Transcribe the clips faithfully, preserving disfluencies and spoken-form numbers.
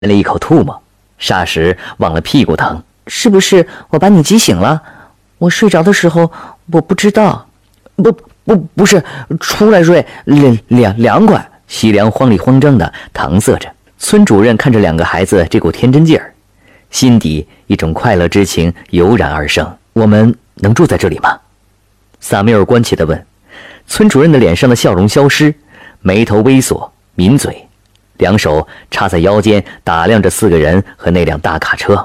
了一口唾沫，霎时忘了屁股疼。 是不是我把你急醒了？我睡着的时候我不知道。 不不不是，出来睡，凉凉凉快。西凉慌里慌张地搪塞着。村主任看着两个孩子这股天真劲儿，心底一种快乐之情油然而生。我们能住在这里吗？萨缪尔关切地问。村主任的脸上的笑容消失，眉头微锁，抿嘴，两手插在腰间，打量着四个人和那辆大卡车。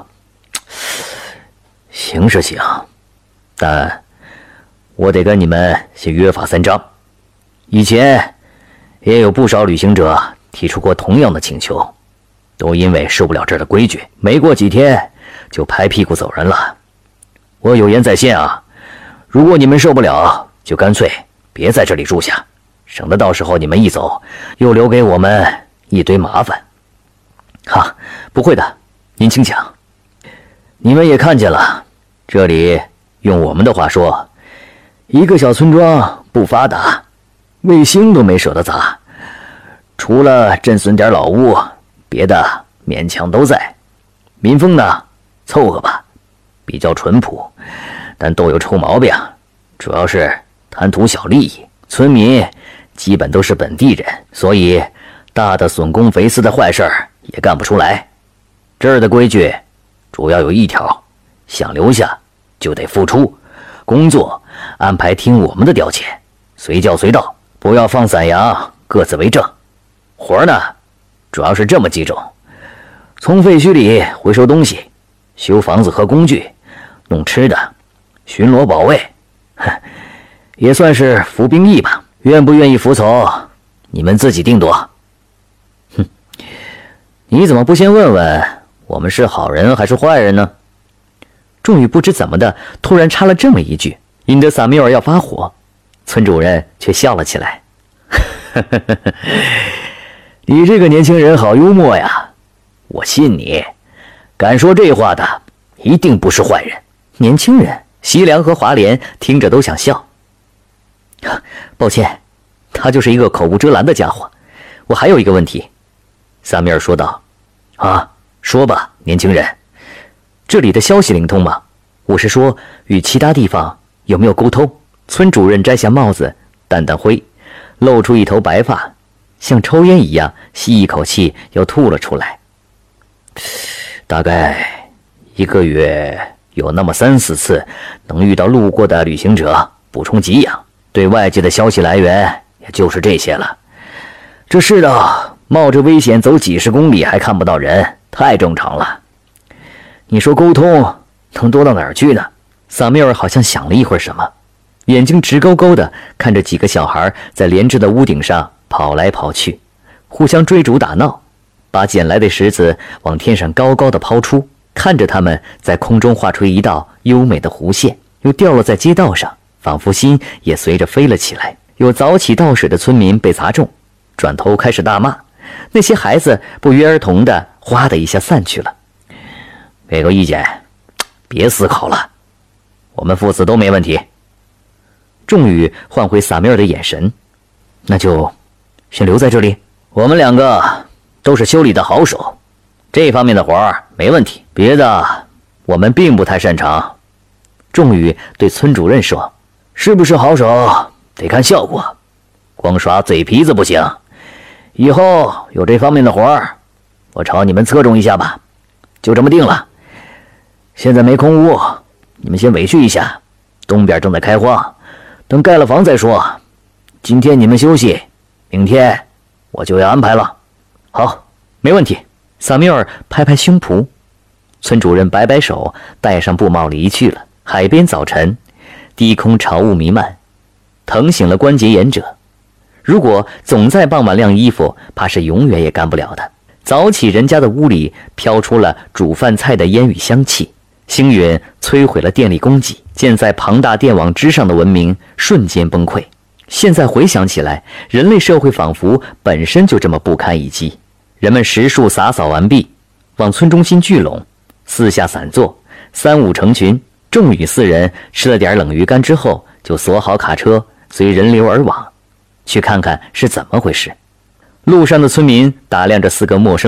行是行，但我得跟你们先约法三章。以前也有不少旅行者提出过同样的请求，都因为受不了这儿的规矩，没过几天就拍屁股走人了。我有言在先啊，如果你们受不了，就干脆别在这里住下，省得到时候你们一走，又留给我们一堆麻烦。哈，不会的，您请讲。你们也看见了，这里用我们的话说，一个小村庄不发达，卫星都没舍得砸，除了震损点老屋，别的勉强都在。民风呢，凑合吧，比较淳朴，但都有臭毛病，主要是贪图小利益。村民基本都是本地人，所以大的损公肥私的坏事儿也干不出来。这儿的规矩主要有一条，想留下就得付出，工作安排听我们的调遣，随叫随到，不要放散羊，各自为政。活呢，主要是这么几种：从废墟里回收东西，修房子和工具，弄吃的，巡逻保卫，也算是服兵役吧。愿不愿意服从，你们自己定夺。哼，你怎么不先问问我们是好人还是坏人呢？仲宇不知怎么的，突然插了这么一句，引得萨缪尔要发火。村主任却笑了起来。你这个年轻人好幽默呀，我信你，敢说这话的一定不是坏人。年轻人，西凉和华莲听着都想笑。抱歉，他就是一个口无遮拦的家伙。我还有一个问题，萨米尔说道。啊，说吧，年轻人。这里的消息灵通吗？我是说，与其他地方有没有沟通？村主任摘下帽子，淡淡灰，露出一头白发，像抽烟一样吸一口气，又吐了出来。大概一个月有那么三四次能遇到路过的旅行者补充给养，对外界的消息来源也就是这些了。这世道冒着危险走几十公里还看不到人，太正常了。你说沟通能多到哪儿去呢？萨缪尔好像想了一会儿什么，眼睛直勾勾地看着几个小孩在连着的屋顶上跑来跑去，互相追逐打闹，把捡来的石子往天上高高的抛出，看着他们在空中画出一道优美的弧线，又掉落在街道上，仿佛心也随着飞了起来。有早起倒水的村民被砸中，转头开始大骂，那些孩子不约而同的哗的一下散去了。给个意见，别思考了，我们父子都没问题。仲宇换回萨缪尔的眼神，那就先留在这里。我们两个都是修理的好手，这方面的活儿没问题，别的我们并不太擅长。仲宇对村主任说，是不是好手得看效果，光耍嘴皮子不行。以后有这方面的活儿，我朝你们侧重一下吧，就这么定了。现在没空屋，你们先委屈一下，东边正在开荒，等盖了房再说。今天你们休息，明天我就要安排了。好，没问题。萨缪尔拍拍胸脯，村主任摆摆手，戴上布帽离去了。海边早晨，低空潮雾弥漫，疼醒了关节炎者。如果总在傍晚晾衣服，怕是永远也干不了的。早起人家的屋里飘出了煮饭菜的烟雨香气，星云摧毁了电力供给，建在庞大电网之上的文明瞬间崩溃。现在回想起来，人类社会仿佛本身就这么不堪一击。人们食树洒扫完毕，往村中心聚拢，四下散坐，三五成群。仲宇四人吃了点冷鱼干之后，就锁好卡车，随人流而往，去看看是怎么回事。路上的村民打量着四个陌生人，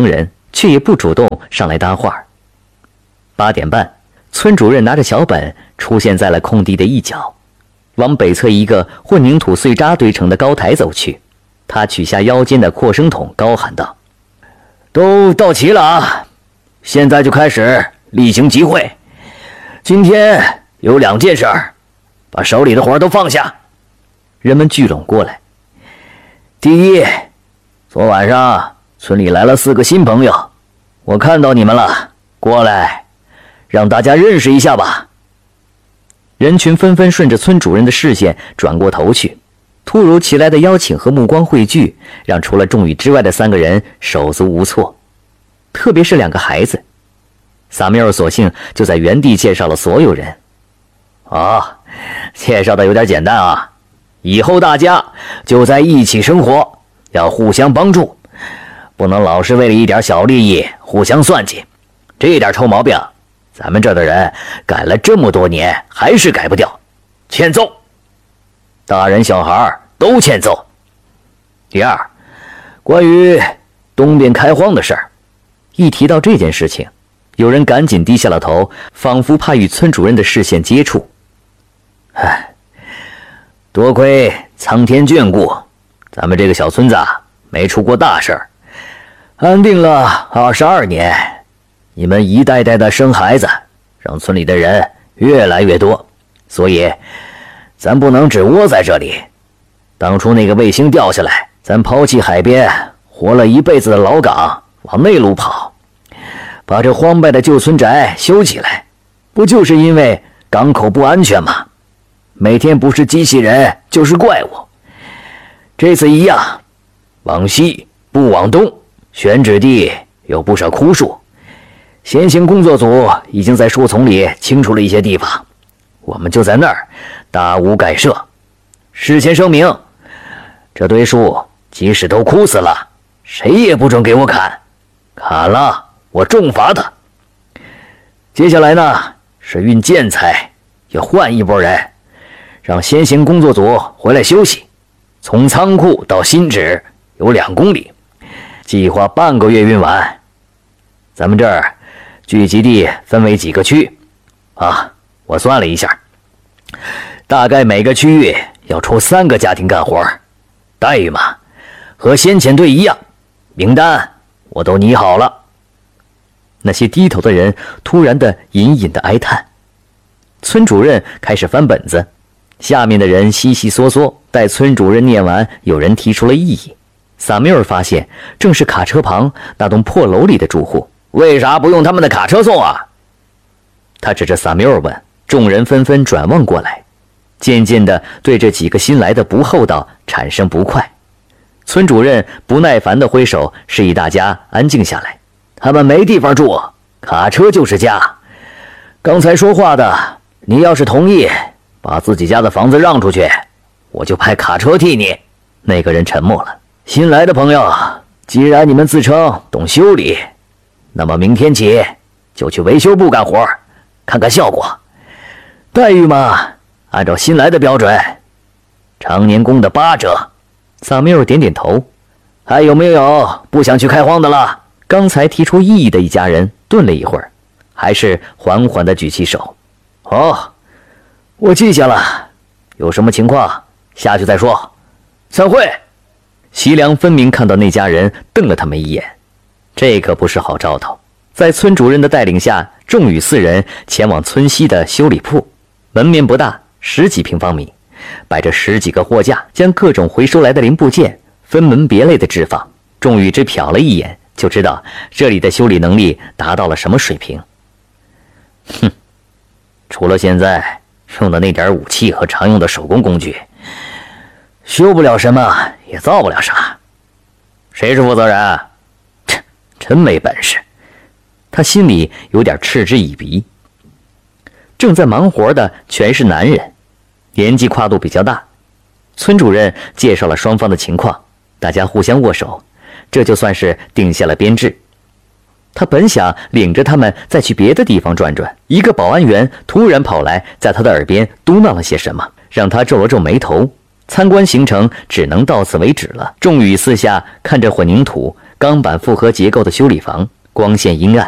却也不主动上来搭话。八点半，村主任拿着小本出现在了空地的一角，往北侧一个混凝土碎渣堆成的高台走去。他取下腰间的扩声筒，高喊道：“都到齐了啊！现在就开始例行集会。今天有两件事儿，把手里的活都放下。”人们聚拢过来。第一，昨晚上村里来了四个新朋友，我看到你们了，过来，让大家认识一下吧。人群纷纷顺着村主任的视线转过头去。突如其来的邀请和目光汇聚，让除了仲宇之外的三个人手足无措，特别是两个孩子。萨缪尔索性就在原地介绍了所有人。哦，介绍的有点简单啊，以后大家就在一起生活，要互相帮助，不能老是为了一点小利益互相算计。这点臭毛病，咱们这儿的人改了这么多年还是改不掉，欠揍！大人小孩都欠揍。第二，关于东边开荒的事儿，一提到这件事情，有人赶紧低下了头，仿佛怕与村主任的视线接触。唉，多亏苍天眷顾，咱们这个小村子没出过大事儿，安定了二十二年。你们一代代的生孩子，让村里的人越来越多，所以咱不能只窝在这里。当初那个卫星掉下来，咱抛弃海边活了一辈子的老港，往内陆跑，把这荒败的旧村宅修起来，不就是因为港口不安全吗？每天不是机器人就是怪物。这次一样，往西不往东，选址地有不少枯树，先行工作组已经在树丛里清除了一些地方，我们就在那儿搭屋盖舍。事先声明，这堆树即使都枯死了，谁也不准给我砍，砍了我重罚他。接下来呢，是运建材，要换一拨人，让先行工作组回来休息。从仓库到新址有两公里，计划半个月运完。咱们这儿聚集地分为几个区啊？我算了一下，大概每个区域要出三个家庭干活，待遇嘛，和先遣队一样。名单我都拟好了。那些低头的人突然的隐隐的哀叹。村主任开始翻本子，下面的人悉悉嗦嗦。待村主任念完，有人提出了异议。萨缪尔发现正是卡车旁那栋破楼里的住户。为啥不用他们的卡车送啊？他指着萨缪尔问。众人纷纷转望过来，渐渐地对这几个新来的不厚道产生不快。村主任不耐烦地挥手，示意大家安静下来。他们没地方住，卡车就是家。刚才说话的，你要是同意把自己家的房子让出去，我就派卡车替你。那个人沉默了。新来的朋友，既然你们自称懂修理，那么明天起就去维修部干活，看看效果。待遇嘛，按照新来的标准，常年工的八折。萨缪尔点点头。还有没有不想去开荒的了？刚才提出异议的一家人顿了一会儿，还是缓缓地举起手。哦，我记下了，有什么情况下去再说。散会。席良分明看到那家人瞪了他们一眼，这可不是好兆头。在村主任的带领下，仲宇四人前往村西的修理铺。门面不大，十几平方米，摆着十几个货架，将各种回收来的零部件分门别类的置放。仲宇只瞟了一眼，就知道这里的修理能力达到了什么水平。哼，除了现在用的那点武器和常用的手工工具，修不了什么，也造不了啥。谁是负责人？真没本事。他心里有点嗤之以鼻。正在忙活的全是男人，年纪跨度比较大。村主任介绍了双方的情况，大家互相握手，这就算是定下了编制。他本想领着他们再去别的地方转转，一个保安员突然跑来，在他的耳边嘟囔了些什么，让他皱了皱眉头。参观行程只能到此为止了。仲宇四下看着混凝土、钢板复合结构的修理房， 光线阴暗，